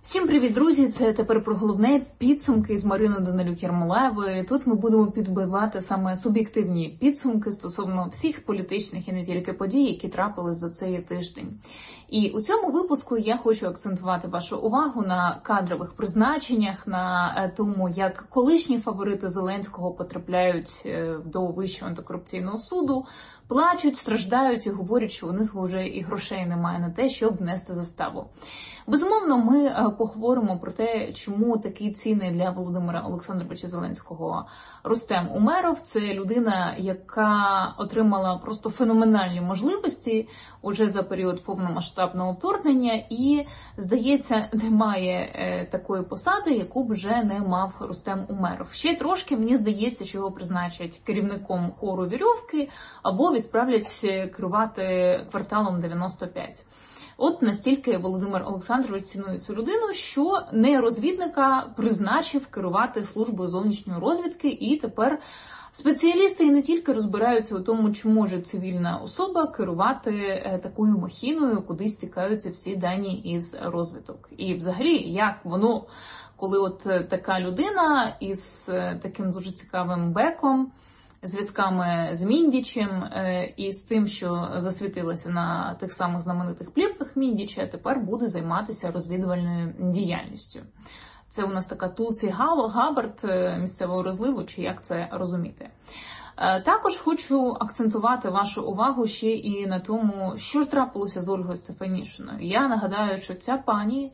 Всім привіт, друзі! Це тепер про головне підсумки з Мариною Данилюк-Ярмолаєвою. Тут ми будемо підбивати саме суб'єктивні підсумки стосовно всіх політичних і не тільки подій, які трапились за цей тиждень. І у цьому випуску я хочу акцентувати вашу увагу на кадрових призначеннях, на тому, як колишні фаворити Зеленського потрапляють до Вищого антикорупційного суду, плачуть, страждають і говорять, що у них вже і грошей немає на те, щоб внести заставу. Безумовно, ми поговоримо про те, чому такі ціни для Володимира Олександровича Зеленського. Рустем Умеров – це людина, яка отримала просто феноменальні можливості уже за період повномасштабного вторгнення і, здається, немає такої посади, яку б вже не мав Рустем Умеров. Ще трошки, мені здається, що його призначать керівником хору «Вірьовки» або відправлять керувати кварталом 95. От настільки Володимир Олександрович цінує цю людину, що не розвідника призначив керувати службою зовнішньої розвідки, і тепер спеціалісти і не тільки розбираються у тому, чи може цивільна особа керувати такою махіною, куди стікаються всі дані із розвиток. І взагалі, як воно, коли от така людина із таким дуже цікавим беком, зв'язками з Міндічем і з тим, що засвітилося на тих самих знаменитих плівках Міндіча, тепер буде займатися розвідувальною діяльністю. Це у нас така Тулсі Габбард місцевого розливу, чи як це розуміти. Також хочу акцентувати вашу увагу ще і на тому, що трапилося з Ольгою Стефанішиною. Я нагадаю, що ця пані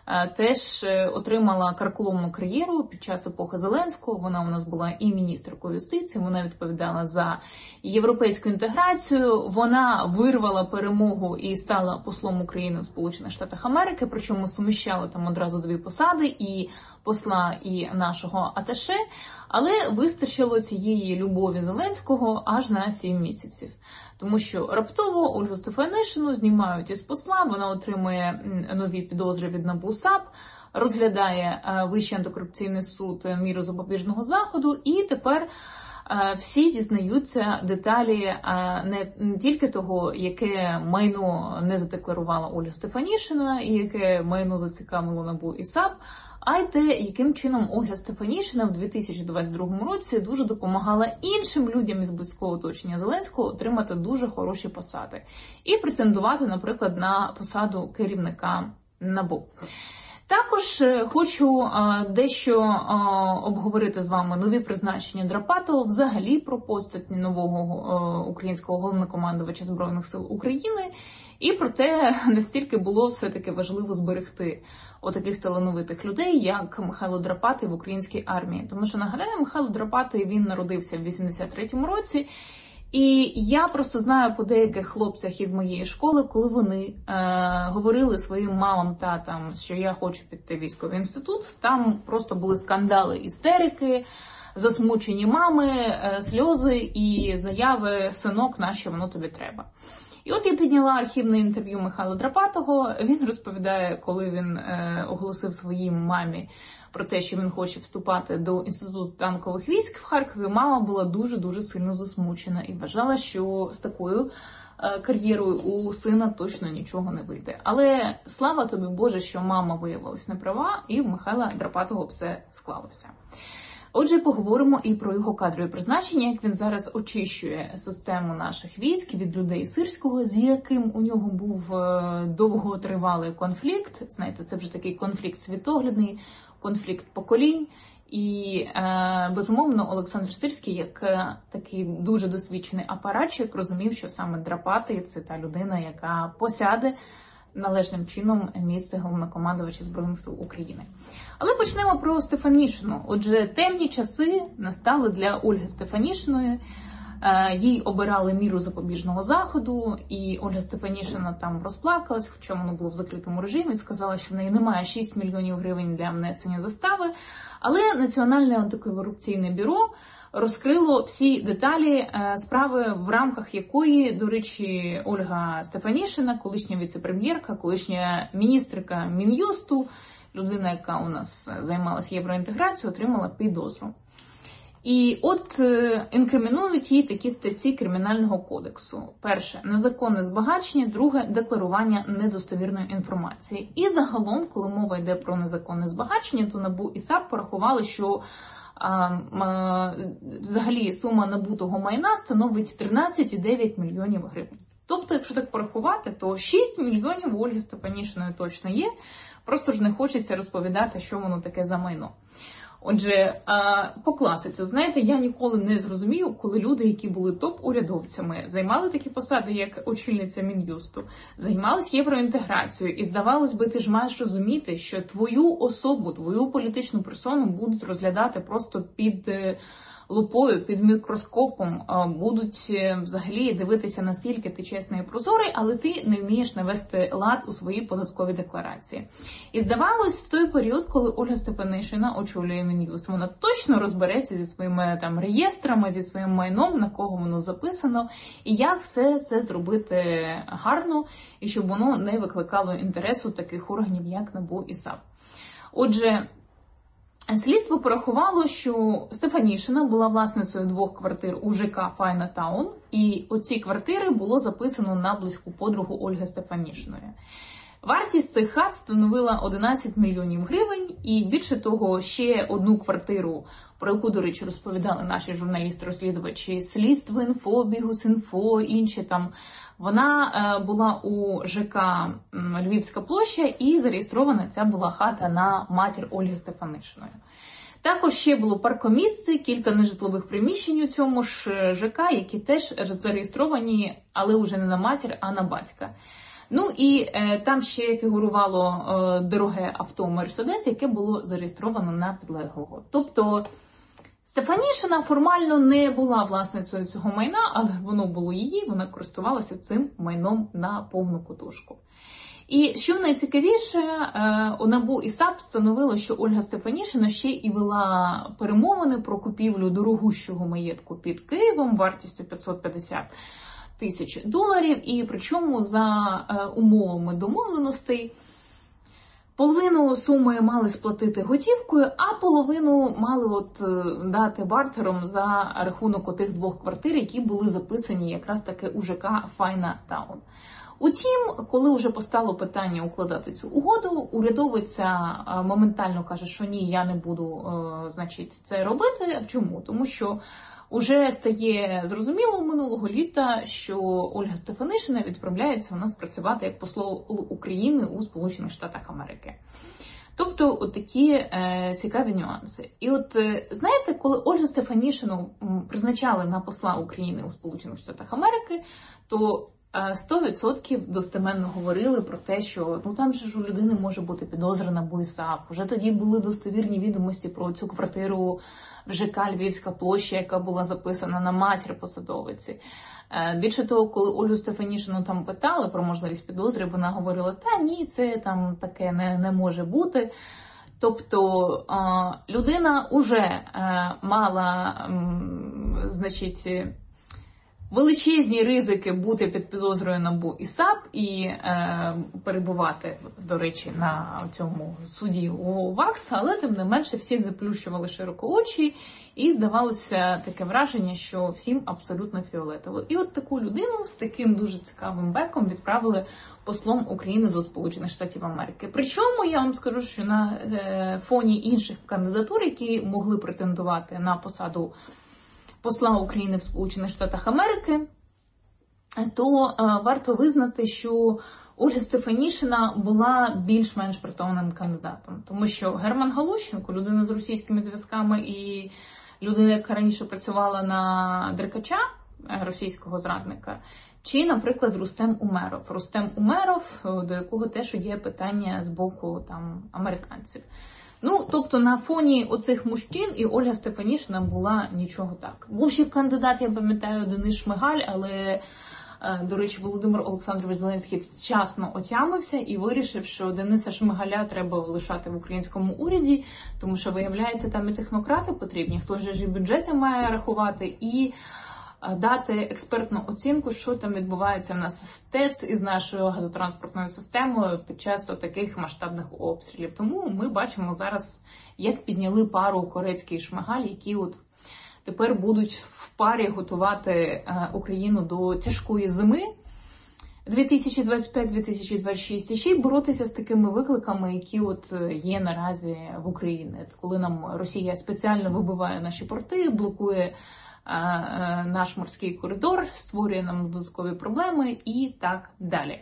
теж отримала карколомну кар'єру під час епохи Зеленського. Вона у нас була і міністеркою юстиції, вона відповідала за європейську інтеграцію. Вона вирвала перемогу і стала послом України у Сполучених Штатах Америки, причому суміщала там одразу дві посади, і посла, і нашого аташе. Але вистачило цієї любові Зеленського аж на 7 місяців. Тому що раптово Ольгу Стефанішину знімають із посла, вона отримує нові підозри від НАБУ САП, розглядає Вищий антикорупційний суд міру запобіжного заходу, і тепер всі дізнаються деталі не тільки того, яке майно не задекларувала Ольга Стефанішина і яке майно зацікавило НАБУ і САП, а й те, яким чином Ольга Стефанішина в 2022 році дуже допомагала іншим людям із близького оточення Зеленського отримати дуже хороші посади і претендувати, наприклад, на посаду керівника НАБУ. Також хочу дещо обговорити з вами нові призначення Драпатова, взагалі про постать нового українського головнокомандувача Збройних сил України, і про те, настільки було все-таки важливо зберегти отаких талановитих людей, як Михайло Драпатий в українській армії. Тому що, нагадаю, Михайло Драпатий, він народився в 83-му році, і я просто знаю по деяких хлопцях із моєї школи, коли вони говорили своїм мамам, татам, що я хочу піти в військовий інститут, там просто були скандали, істерики, засмучені мами, сльози і заяви «синок, нащо воно тобі треба?». І от я підняла архівне інтерв'ю Михайла Драпатого. Він розповідає, коли він оголосив своїй мамі про те, що він хоче вступати до Інституту танкових військ в Харкові, мама була дуже-дуже сильно засмучена і вважала, що з такою кар'єрою у сина точно нічого не вийде. Але слава тобі, Боже, що мама виявилась неправа, і в Михайла Драпатого все склалося. Отже, поговоримо і про його кадрові призначення, як він зараз очищує систему наших військ від людей Сирського, з яким у нього був довготривалий конфлікт. Знаєте, це вже такий конфлікт світоглядний, конфлікт поколінь. І, безумовно, Олександр Сирський, як такий дуже досвідчений апаратчик, розумів, що саме Драпатий – це та людина, яка посяде належним чином місце головнокомандувача Збройних сил України. Але почнемо про Стефанішину. Отже, темні часи настали для Ольги Стефанішиної. Їй обирали міру запобіжного заходу, і Ольга Стефанішина там розплакалась, хоча воно було в закритому режимі, сказала, що в неї немає 6 мільйонів гривень для внесення застави. Але Національне антикорупційне бюро розкрило всі деталі справи, в рамках якої, до речі, Ольга Стефанішина, колишня віце-прем'єрка, колишня міністерка Мін'юсту, людина, яка у нас займалася євроінтеграцією, отримала підозру. І от інкримінують їй такі статті Кримінального кодексу. Перше – незаконне збагачення, друге – декларування недостовірної інформації. І загалом, коли мова йде про незаконне збагачення, то НАБУ і САП порахували, що взагалі сума набутого майна становить 13,9 мільйонів гривень. Тобто, якщо так порахувати, то 6 мільйонів у Ольги Стефанішиної точно є, просто ж не хочеться розповідати, що воно таке за майно. Отже, по класиці, знаєте, я ніколи не зрозумію, коли люди, які були топ-урядовцями, займали такі посади, як очільниця Мін'юсту, займались євроінтеграцією, і здавалось би, ти ж маєш розуміти, що твою особу, твою політичну персону будуть розглядати просто під лупою, під мікроскопом, будуть взагалі дивитися, наскільки ти чесний і прозорий, але ти не вмієш навести лад у свої податкові декларації. І здавалось, в той період, коли Ольга Стефанишина очолює Мін'юст, вона точно розбереться зі своїми там реєстрами, зі своїм майном, на кого воно записано, і як все це зробити гарно, і щоб воно не викликало інтересу таких органів, як НАБУ і САП. Отже, слідство порахувало, що Стефанішина була власницею 2 квартир у ЖК Файна Таун, і оці квартири було записано на близьку подругу Ольги Стефанішиної. Вартість цих хат становила 11 мільйонів гривень, і більше того, ще одну квартиру, про яку, до речі, розповідали наші журналісти-розслідувачі, Слідство.Інфо, Бігус.Інфо, інші там, вона була у ЖК Львівська площа, і зареєстрована ця була хата на матір Ольги Стефанишиної. Також ще було паркомісце, кілька нежитлових приміщень у цьому ж ЖК, які теж зареєстровані, але вже не на матір, а на батька. Ну і там ще фігурувало дороге авто Мерседес, яке було зареєстровано на підлеглого. Тобто Стефанішина формально не була власницею цього майна, але воно було її, вона користувалася цим майном на повну катушку. І що найцікавіше, у НАБУ і САП встановило, що Ольга Стефанішина ще і вела перемовини про купівлю дорогущого маєтку під Києвом вартістю 550 тисяч доларів, і причому за умовами домовленостей половину суми мали сплатити готівкою, а половину мали дати бартером за рахунок отих 2 квартир, які були записані якраз таки у ЖК Файна Таун. Утім, коли вже постало питання укладати цю угоду, урядовиця моментально каже, що ні, я не буду, це робити. Чому? Тому що уже стає зрозуміло минулого літа, що Ольга Стефанишина відправляється у нас працювати як посол України у Сполучених Штатах Америки. Тобто, от такі цікаві нюанси. І знаєте, коли Ольгу Стефанішину призначали на посла України у Сполучених Штатах Америки, то 100% достеменно говорили про те, що там же ж у людини може бути підозра НАБУ і САП. Уже тоді були достовірні відомості про цю квартиру в ЖК Львівська площа, яка була записана на матір посадовиці. Більше того, коли Ольгу Стефанішину там питали про можливість підозри, вона говорила, та ні, це там таке не може бути. Тобто людина уже мала, величезні ризики бути під підозрою НАБУ і САП і перебувати, до речі, на цьому суді у ВАКС, але тим не менше всі заплющували широко очі і здавалося таке враження, що всім абсолютно фіолетово. І от таку людину з таким дуже цікавим беком відправили послом України до Сполучених Штатів Америки. Причому я вам скажу, що на фоні інших кандидатур, які могли претендувати на посаду посла України в Сполучених Штатах Америки, то варто визнати, що Ольга Стефанішина була більш-менш притомним кандидатом. Тому що Герман Галущенко, людина з російськими зв'язками і людина, яка раніше працювала на Деркача, російського зрадника, чи, наприклад, Рустем Умеров. Рустем Умеров, до якого теж є питання з боку американців. Тобто на фоні оцих мужчин і Ольга Стефанішина була нічого так. Був ще кандидат, я пам'ятаю, Денис Шмигаль, але, до речі, Володимир Олександрович Зеленський вчасно отямився і вирішив, що Дениса Шмигаля треба лишати в українському уряді, тому що, виявляється, там і технократи потрібні, хтось же і бюджети має рахувати, і дати експертну оцінку, що там відбувається в нас з ТЕЦ і з нашою газотранспортною системою під час таких масштабних обстрілів. Тому ми бачимо зараз, як підняли пару Корецький і Шмигаль, які тепер будуть в парі готувати Україну до тяжкої зими 2025-2026, і ще й боротися з такими викликами, які от є наразі в Україні. Коли нам Росія спеціально вибиває наші порти, блокує наш морський коридор, створює нам додаткові проблеми і так далі.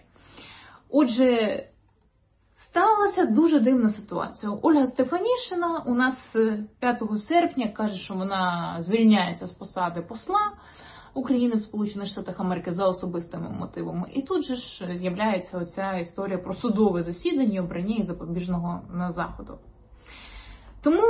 Отже, сталася дуже дивна ситуація. Ольга Стефанішина у нас 5 серпня каже, що вона звільняється з посади посла України в Сполучених Штатах Америки за особистими мотивами. І тут же ж з'являється оця історія про судове засідання, обрання і запобіжного заходу. Тому,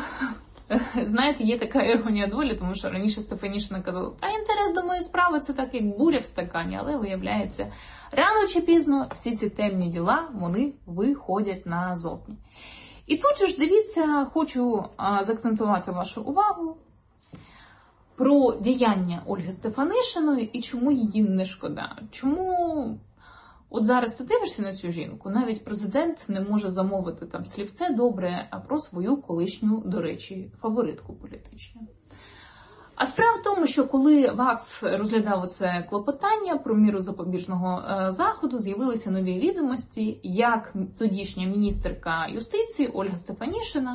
знаєте, є така іронія долі, тому що раніше Стефанішина казала, та інтерес до моєї справи це так, як буря в стакані, але виявляється, рано чи пізно всі ці темні діла, вони виходять назовні. І тут же ж, дивіться, хочу заакцентувати вашу увагу про діяння Ольги Стефанішиної і чому її не шкода. Чому от зараз ти дивишся на цю жінку, навіть президент не може замовити там слівце добре про свою колишню, до речі, фаворитку політичну. А справа в тому, що коли ВАКС розглядав це клопотання про міру запобіжного заходу, з'явилися нові відомості, як тодішня міністерка юстиції Ольга Стефанішина,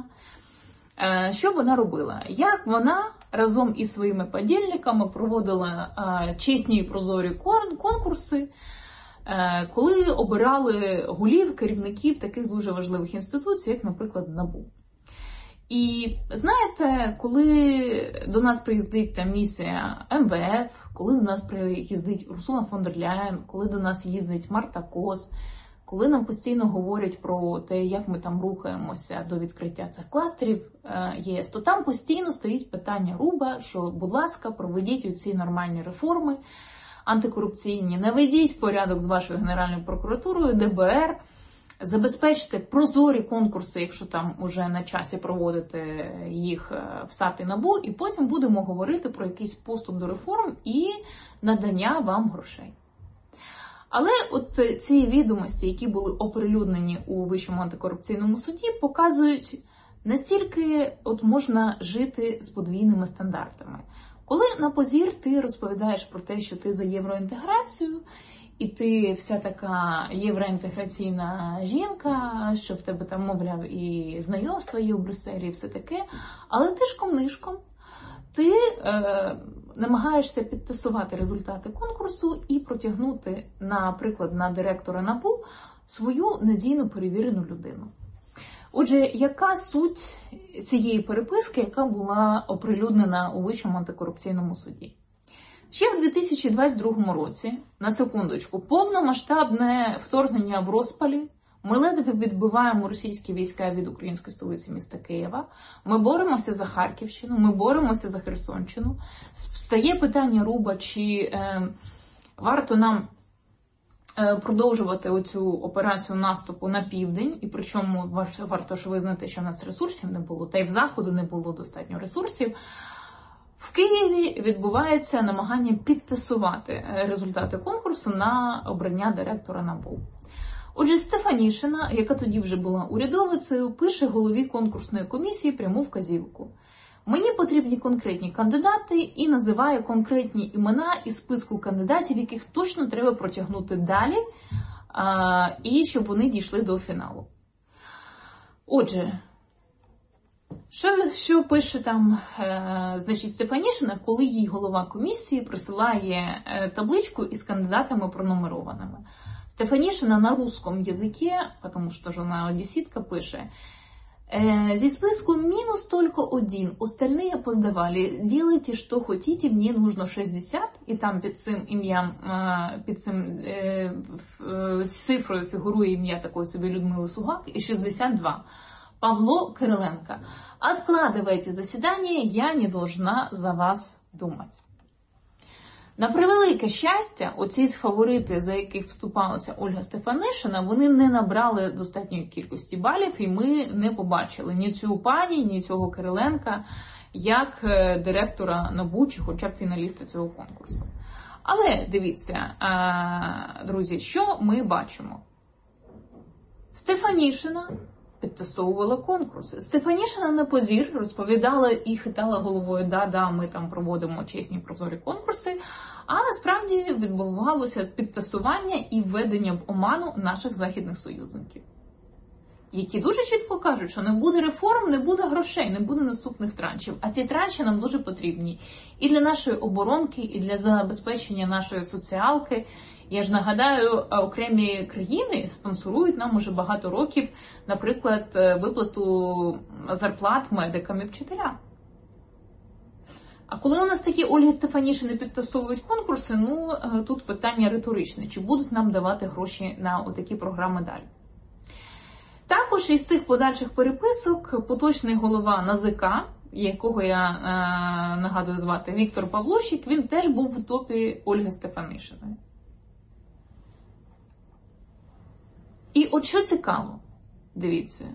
що вона робила? Як вона разом із своїми подільниками проводила чесні і прозорі конкурси, коли обирали голів, керівників таких дуже важливих інституцій, як, наприклад, НАБУ. І знаєте, коли до нас приїздить там місія МВФ, коли до нас приїздить Урсула фон дер Ляєн, коли до нас їздить Марта Кос, коли нам постійно говорять про те, як ми там рухаємося до відкриття цих кластерів ЄС, то там постійно стоїть питання руба, що, будь ласка, проведіть оці нормальні реформи антикорупційні, наведіть порядок з вашою Генеральною прокуратурою, ДБР, забезпечте прозорі конкурси, якщо там уже на часі проводити їх в САП і НАБУ, і потім будемо говорити про якийсь поступ до реформ і надання вам грошей. Але от ці відомості, які були оприлюднені у Вищому антикорупційному суді, показують, настільки от можна жити з подвійними стандартами. Коли на позір ти розповідаєш про те, що ти за євроінтеграцію, і ти вся така євроінтеграційна жінка, що в тебе там, мовляв, і знайомства є у Брюсселі, і все таке, але тишком-нишком ти намагаєшся підтасувати результати конкурсу і протягнути, наприклад, на директора НАБУ свою надійно перевірену людину. Отже, яка суть цієї переписки, яка була оприлюднена у Вищому антикорупційному суді? Ще в 2022 році, на секундочку, повномасштабне вторгнення в розпалі, ми ледве відбиваємо російські війська від української столиці міста Києва, ми боремося за Харківщину, ми боремося за Херсонщину. Стає питання руба, чи варто нам продовжувати оцю операцію наступу на південь, і причому варто ж визнати, що в нас ресурсів не було, та й в Заходу не було достатньо ресурсів. В Києві відбувається намагання підтасувати результати конкурсу на обрання директора НАБУ. Отже, Стефанішина, яка тоді вже була урядовицею, пише голові конкурсної комісії пряму вказівку. Мені потрібні конкретні кандидати і називає конкретні імена із списку кандидатів, яких точно треба протягнути далі, і щоб вони дійшли до фіналу. Отже, що пише там, значить, Стефанішина, коли їй голова комісії присилає табличку із кандидатами пронумерованими. Стефанішина на русском языке, потому что же она одесситка, пише: «Зі списку минус только один, остальные поздавали. Делайте, что хотите, мне нужно 60». І там під цим ім'ям, під цим цифрою фігурує ім'я такої собі Людмили Сугак, і 62. Павло Кириленко. Откладывайте заседание, я не должна за вас думать. На превелике щастя, оці фаворити, за яких вступалася Ольга Стефанішина, вони не набрали достатньої кількості балів, і ми не побачили ні цю пані, ні цього Кириленка, як директора НАБУ, чи хоча б фіналіста цього конкурсу. Але, дивіться, друзі, що ми бачимо? Стефанішина підтасовувала конкурси. Стефанішина на позір розповідала і хитала головою, да, ми там проводимо чесні прозорі конкурси, а насправді відбувалося підтасування і введення в оману наших західних союзників, які дуже чітко кажуть, що не буде реформ, не буде грошей, не буде наступних траншів. А ці транші нам дуже потрібні і для нашої оборонки, і для забезпечення нашої соціалки. Я ж нагадаю, окремі країни спонсорують нам уже багато років, наприклад, виплату зарплат медикам і вчителям. А коли у нас такі Ольги Стефанішини підтасовують конкурси, тут питання риторичне. Чи будуть нам давати гроші на отакі програми далі? Також із цих подальших переписок поточний голова НАЗК, якого я нагадую звати Віктор Павлущик, він теж був в топі Ольги Стефанішиної. І от що цікаво, дивіться,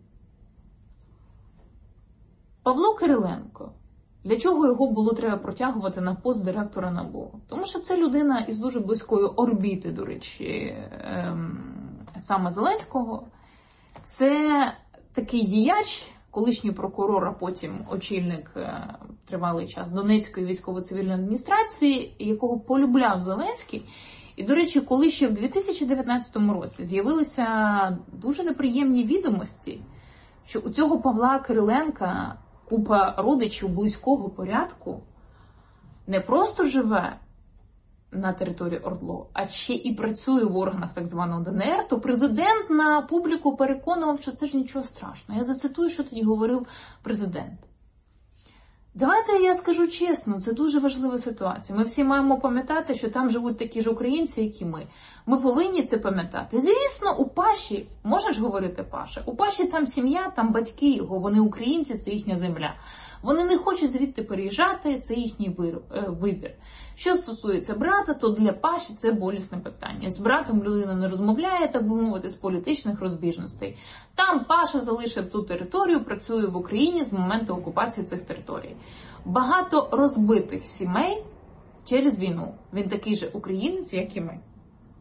Павло Кириленко, для чого його було треба протягувати на пост директора НАБУ? Тому що це людина із дуже близької орбіти, до речі, саме Зеленського. Це такий діяч, колишній прокурор, а потім очільник тривалий час Донецької військово-цивільної адміністрації, якого полюбляв Зеленський. І, до речі, коли ще в 2019 році з'явилися дуже неприємні відомості, що у цього Павла Кириленка купа родичів близького порядку не просто живе на території ОРДЛО, а ще і працює в органах так званого ДНР, то президент на публіку переконував, що це ж нічого страшного. Я зацитую, що тоді говорив президент. Давайте я скажу чесно, це дуже важлива ситуація. Ми всі маємо пам'ятати, що там живуть такі ж українці, як і ми. Ми повинні це пам'ятати. Звісно, у Паші, можеш говорити Паша, у Паші там сім'я, там батьки його, вони українці, це їхня земля. Вони не хочуть звідти переїжджати, це їхній вибір. Що стосується брата, то для Паші це болісне питання. З братом людина не розмовляє, так би мовити, з політичних розбіжностей. Там Паша залишив ту територію, працює в Україні з моменту окупації цих територій. Багато розбитих сімей через війну. Він такий же українець, як і ми.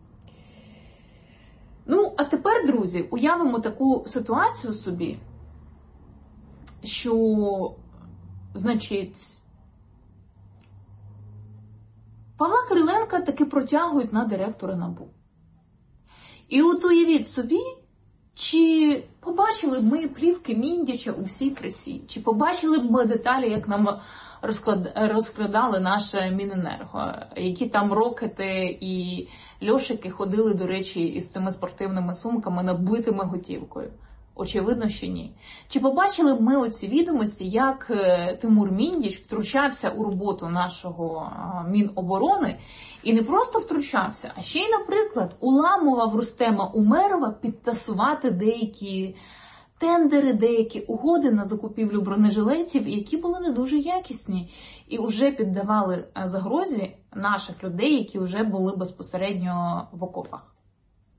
А тепер, друзі, уявимо таку ситуацію собі, що, значить, Павла Кириленка таки протягують на директора НАБУ. І от уявіть собі, чи побачили б ми плівки Міндіча у всій красі, чи побачили б ми деталі, як нам розкрадали наше Міненерго, які там рокети і льошики ходили, до речі, із цими спортивними сумками, набитими готівкою. Очевидно, що ні. Чи побачили б ми оці відомості, як Тимур Міндіч втручався у роботу нашого Міноборони, і не просто втручався, а ще й, наприклад, уламував Рустема Умерова підтасувати деякі тендери, деякі угоди на закупівлю бронежилетів, які були не дуже якісні, і вже піддавали загрозі наших людей, які вже були безпосередньо в окопах.